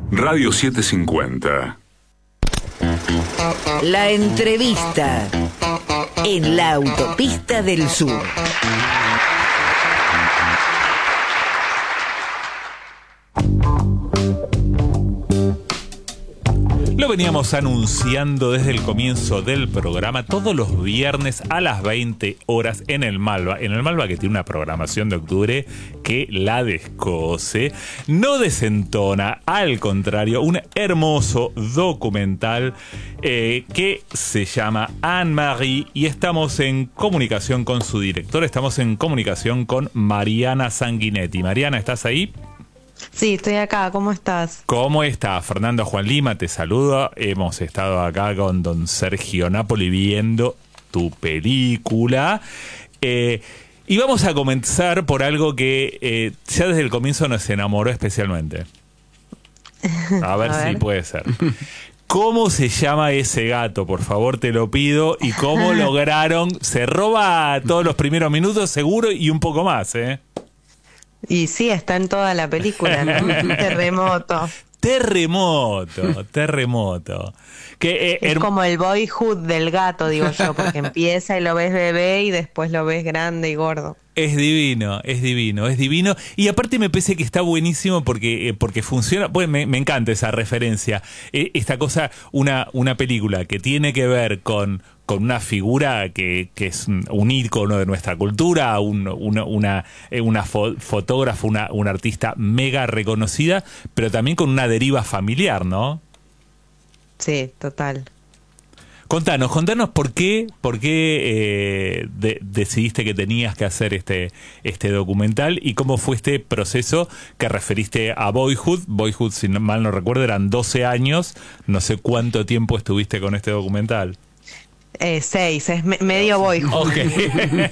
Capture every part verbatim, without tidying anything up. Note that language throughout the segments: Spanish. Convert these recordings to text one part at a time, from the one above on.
Radio setecientos cincuenta. La entrevista en la autopista del sur. Lo veníamos anunciando desde el comienzo del programa, todos los viernes a las veinte horas en el Malva. En el Malva, que tiene una programación de octubre que la descoce, no desentona, al contrario, un hermoso documental eh, que se llama Anne-Marie, y estamos en comunicación con su director, estamos en comunicación con Mariana Sanguinetti. Mariana, ¿estás ahí? Sí, estoy acá. ¿Cómo estás? ¿Cómo estás? Fernando Juan Lima te saluda. Hemos estado acá con don Sergio Napoli viendo tu película. Eh, y vamos a comenzar por algo que eh, ya desde el comienzo nos enamoró especialmente. A ver, a ver. si puede ser. ¿Cómo se llama ese gato? Por favor, te lo pido. ¿Y cómo lograron? Se roba todos los primeros minutos, seguro, y un poco más, ¿eh? Y sí, está en toda la película, ¿no? Terremoto. Terremoto, terremoto. Que, eh, es como el boyhood del gato, digo yo, porque empieza y lo ves bebé y después lo ves grande y gordo. Es divino, es divino, es divino. Y aparte me parece que está buenísimo porque, eh, porque funciona. Pues me, me encanta esa referencia. Eh, esta cosa, una, una película que tiene que ver con, con una figura que, que es un ícono de nuestra cultura, un, una, una, una fo, fotógrafa, una, una artista mega reconocida, pero también con una deriva familiar, ¿no? Sí, total. Contanos, contanos por qué, por qué eh, de, decidiste que tenías que hacer este, este documental y cómo fue este proceso que referiste a Boyhood. Boyhood, si no, mal no recuerdo, eran doce años. No sé cuánto tiempo estuviste con este documental. Eh, seis, es me, medio Boyhood. Okay.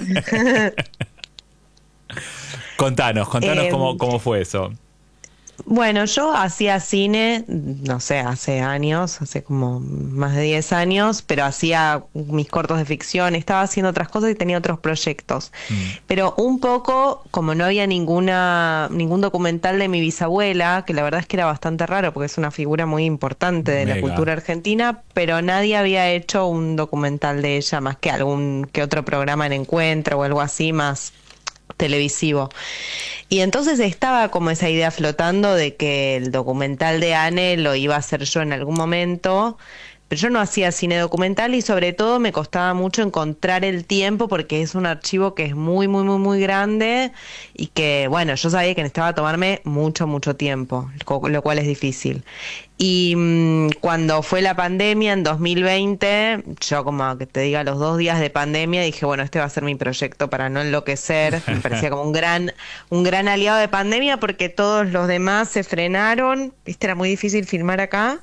contanos, contanos eh, cómo, cómo fue eso. Bueno, yo hacía cine, no sé, hace años, hace como más de diez años, pero hacía mis cortos de ficción, estaba haciendo otras cosas y tenía otros proyectos. Mm. Pero un poco, como no había ninguna ningún documental de mi bisabuela, que la verdad es que era bastante raro porque es una figura muy importante de Mega. la cultura argentina, pero nadie había hecho un documental de ella más que algún que otro programa en Encuentro o algo así más televisivo. Y entonces estaba como esa idea flotando de que el documental de Anne lo iba a hacer yo en algún momento, pero yo no hacía cine documental y sobre todo me costaba mucho encontrar el tiempo porque es un archivo que es muy, muy, muy, muy grande y que, bueno, yo sabía que necesitaba tomarme mucho, mucho tiempo, lo cual es difícil. Y mmm, cuando fue la pandemia en dos mil veinte, yo como que te diga los dos días de pandemia dije, bueno, este va a ser mi proyecto para no enloquecer. Me parecía como un gran, un gran aliado de pandemia porque todos los demás se frenaron, viste, era muy difícil filmar acá.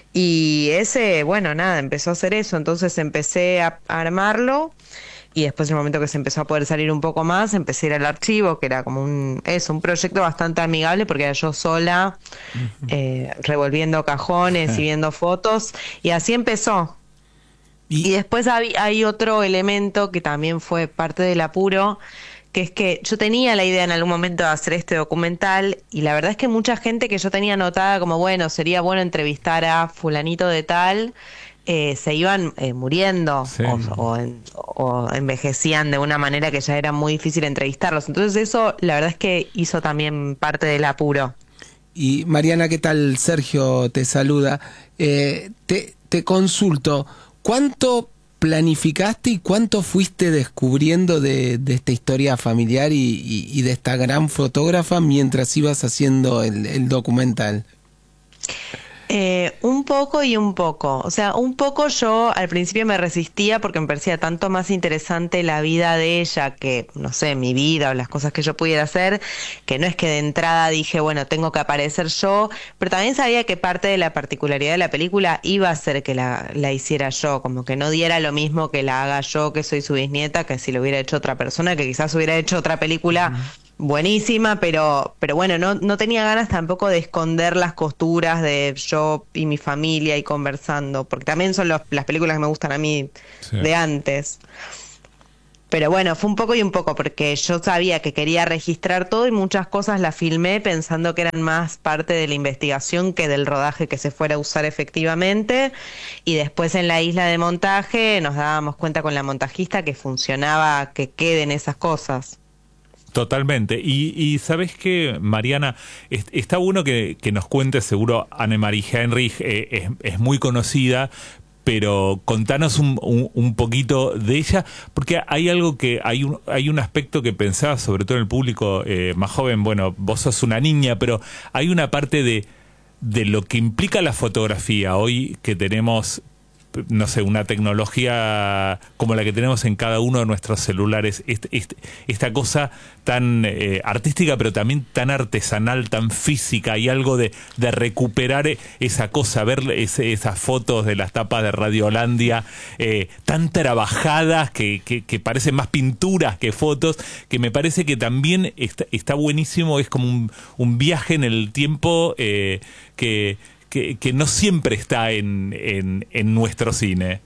Y ese, bueno, nada, empezó a hacer eso, entonces empecé a, a armarlo y después en el momento que se empezó a poder salir un poco más, empecé a ir al archivo, que era como un, eso, un proyecto bastante amigable porque era yo sola, eh, revolviendo cajones y viendo fotos, y así empezó. Y, y después hay, hay otro elemento que también fue parte del apuro, que es que yo tenía la idea en algún momento de hacer este documental y la verdad es que mucha gente que yo tenía anotada como, bueno, sería bueno entrevistar a fulanito de tal, eh, se iban eh, muriendo sí. o, o, en, o envejecían de una manera que ya era muy difícil entrevistarlos. Entonces eso la verdad es que hizo también parte del apuro. Y Mariana, ¿qué tal? Sergio te saluda. Eh, te, te consulto, ¿cuánto planificaste y cuánto fuiste descubriendo de, de esta historia familiar y, y, y de esta gran fotógrafa mientras ibas haciendo el, el documental? Eh, un poco y un poco. O sea, un poco yo al principio me resistía porque me parecía tanto más interesante la vida de ella que, no sé, mi vida o las cosas que yo pudiera hacer, que no es que de entrada dije, bueno, tengo que aparecer yo, pero también sabía que parte de la particularidad de la película iba a ser que la, la hiciera yo, como que no diera lo mismo que la haga yo, que soy su bisnieta, que si lo hubiera hecho otra persona, que quizás hubiera hecho otra película buenísima, pero pero bueno, no no tenía ganas tampoco de esconder las costuras de yo y mi familia y conversando, porque también son los, las películas que me gustan a mí sí. de antes. Pero bueno, fue un poco y un poco, porque yo sabía que quería registrar todo y muchas cosas las filmé pensando que eran más parte de la investigación que del rodaje que se fuera a usar efectivamente. Y después en la isla de montaje nos dábamos cuenta con la montajista que funcionaba que queden esas cosas. Totalmente. Y, y ¿sabes qué, Mariana? Es, está bueno que, que nos cuentes, seguro Annemarie Heinrich eh, es, es muy conocida, pero contanos un, un, un poquito de ella, porque hay algo que, hay un, hay un aspecto que pensaba, sobre todo en el público eh, más joven. Bueno, vos sos una niña, pero hay una parte de, de lo que implica la fotografía hoy que tenemos, no sé, una tecnología como la que tenemos en cada uno de nuestros celulares, este, este, esta cosa tan eh, artística, pero también tan artesanal, tan física, y algo de, de recuperar esa cosa, ver ese, esas fotos de las tapas de Radiolandia, eh, tan trabajadas que, que, que parecen más pinturas que fotos, que me parece que también está, está buenísimo, es como un, un viaje en el tiempo eh, que... Que, que no siempre está en, en, en nuestro cine.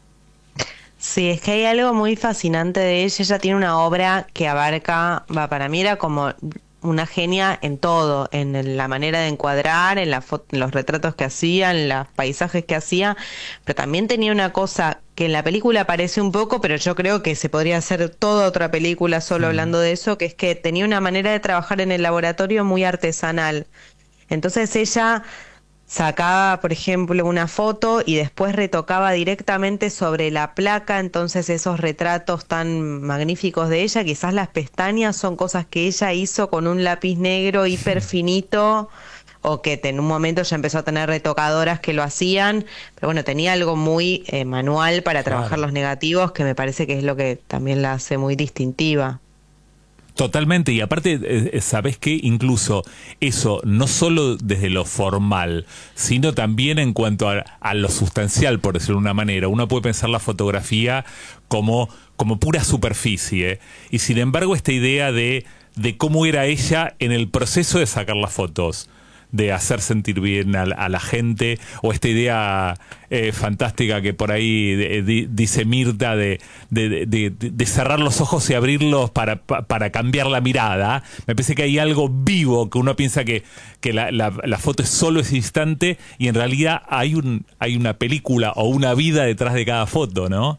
Sí, es que hay algo muy fascinante de ella. Ella tiene una obra que abarca, va, para mí era como una genia en todo, en la manera de encuadrar, en, la fo- en los retratos que hacía, en los paisajes que hacía, pero también tenía una cosa que en la película aparece un poco, pero yo creo que se podría hacer toda otra película solo mm. hablando de eso, que es que tenía una manera de trabajar en el laboratorio muy artesanal. Entonces ella sacaba, por ejemplo, una foto y después retocaba directamente sobre la placa, entonces esos retratos tan magníficos de ella, quizás las pestañas son cosas que ella hizo con un lápiz negro hiper finito, o que en un momento ya empezó a tener retocadoras que lo hacían, pero bueno, tenía algo muy eh, manual para trabajar claro. los negativos, que me parece que es lo que también la hace muy distintiva. Totalmente, y aparte, eh, ¿sabés qué? Incluso eso, no solo desde lo formal, sino también en cuanto a, a lo sustancial, por decirlo de una manera. Uno puede pensar la fotografía como, como pura superficie, ¿eh? Y sin embargo esta idea de, de cómo era ella en el proceso de sacar las fotos, de hacer sentir bien a, a la gente, o esta idea eh, fantástica que por ahí de, de, dice Mirta de, de, de, de cerrar los ojos y abrirlos para, para cambiar la mirada. Me parece que hay algo vivo, que uno piensa que, que la, la, la foto es solo ese instante, y en realidad hay, un, hay una película o una vida detrás de cada foto, ¿no?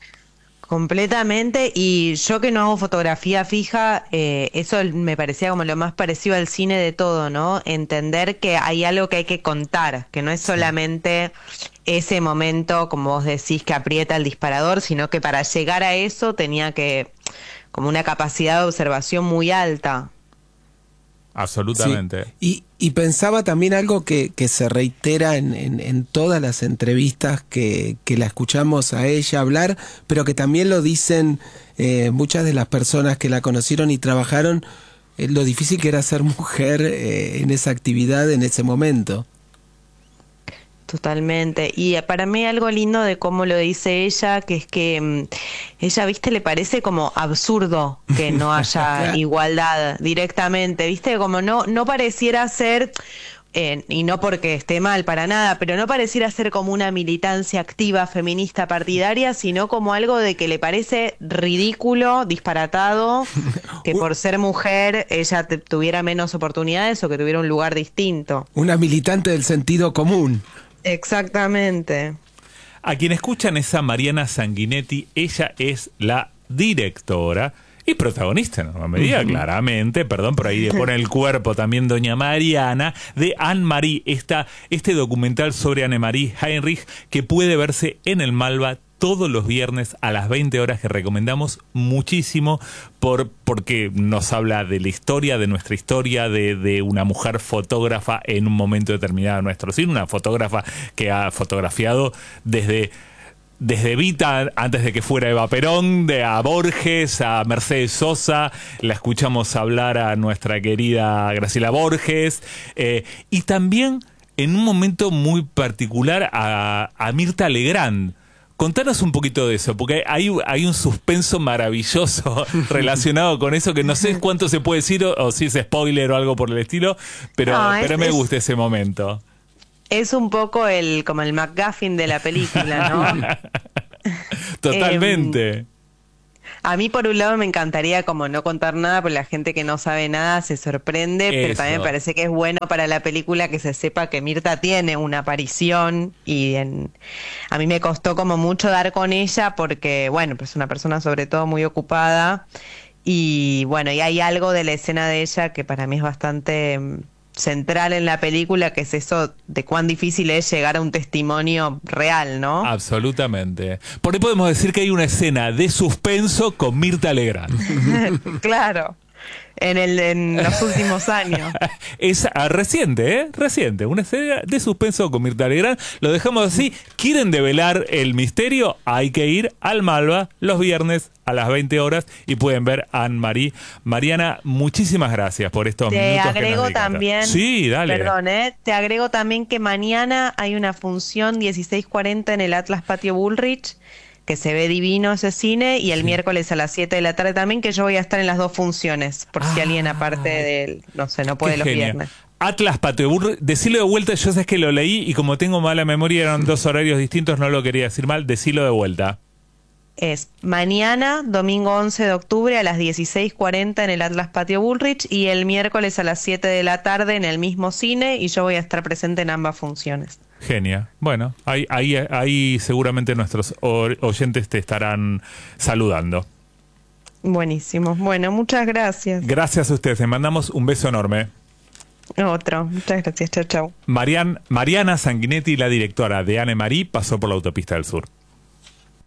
Completamente, y yo que no hago fotografía fija, eh, eso me parecía como lo más parecido al cine de todo, ¿no? Entender que hay algo que hay que contar, que no es solamente ese momento, como vos decís, que aprieta el disparador, sino que para llegar a eso tenía que, como una capacidad de observación muy alta. Absolutamente. Sí. Y, y pensaba también algo que, que se reitera en, en, en todas las entrevistas que, que la escuchamos a ella hablar, pero que también lo dicen eh, muchas de las personas que la conocieron y trabajaron, eh, lo difícil que era ser mujer eh, en esa actividad en ese momento. Totalmente, y para mí algo lindo de cómo lo dice ella, que es que um, ella, viste, le parece como absurdo que no haya igualdad directamente, viste, como no, no pareciera ser, eh, y no porque esté mal para nada, pero no pareciera ser como una militancia activa feminista partidaria, sino como algo de que le parece ridículo, disparatado, que por ser mujer ella te, tuviera menos oportunidades o que tuviera un lugar distinto. Una militante del sentido común. Exactamente. A quien escuchan es a Mariana Sanguinetti. Ella es la directora y protagonista, en alguna medida, uh-huh. claramente, perdón, por ahí le pone el cuerpo también doña Mariana, de Anne-Marie, esta, este documental sobre Annemarie Heinrich, que puede verse en el Malva todos los viernes a las veinte horas, que recomendamos muchísimo por porque nos habla de la historia, de nuestra historia, de, de una mujer fotógrafa en un momento determinado de nuestro cine, una fotógrafa que ha fotografiado desde... Desde Evita, antes de que fuera Eva Perón, de a Borges, a Mercedes Sosa, la escuchamos hablar a nuestra querida Graciela Borges, eh, y también en un momento muy particular a, a Mirta Legrand. Contanos un poquito de eso, porque hay, hay un suspenso maravilloso relacionado con eso, que no sé cuánto se puede decir, o, o si es spoiler o algo por el estilo, pero, no, es, pero me gusta ese momento. Es un poco el como el MacGuffin de la película, ¿no? Totalmente. eh, A mí por un lado me encantaría como no contar nada, porque la gente que no sabe nada se sorprende, pero Eso. también me parece que es bueno para la película que se sepa que Mirta tiene una aparición y en, a mí me costó como mucho dar con ella porque, bueno, pues es una persona sobre todo muy ocupada y bueno, y hay algo de la escena de ella que para mí es bastante mm, central en la película, que es eso de cuán difícil es llegar a un testimonio real, ¿no? Absolutamente. Por ahí podemos decir que hay una escena de suspenso con Mirta Legrand. Claro, en, el, en los últimos años. Es ah, reciente, ¿eh? Reciente. Una escena de suspenso con Mirta Legrand. Lo dejamos así. ¿Quieren develar el misterio? Hay que ir al Malva los viernes a las veinte horas y pueden ver a Anne-Marie. Mariana, muchísimas gracias por estos Te minutos que nos agrego dedicaste. también, Sí, dale. perdón, ¿eh? Te agrego también que mañana hay una función dieciséis cuarenta en el Atlas Patio Bullrich, que se ve divino ese cine, y el Sí. miércoles a las siete de la tarde también, que yo voy a estar en las dos funciones, por si Ah, alguien aparte del, no sé, no puede Qué los genio. viernes. Atlas Patio Bullrich, decilo de vuelta, yo sé que lo leí y como tengo mala memoria, eran dos horarios distintos, no lo quería decir mal, decilo de vuelta. Es mañana, domingo once de octubre, a las dieciséis cuarenta en el Atlas Patio Bullrich, y el miércoles a las siete de la tarde en el mismo cine, y yo voy a estar presente en ambas funciones. Genia. Bueno, ahí, ahí, ahí seguramente nuestros o- oyentes te estarán saludando. Buenísimo. Bueno, muchas gracias. Gracias a ustedes, te mandamos un beso enorme. Otro. Muchas gracias. Chau, chau. Marian, Mariana Sanguinetti, la directora de Anne-Marie, pasó por la Autopista del Sur.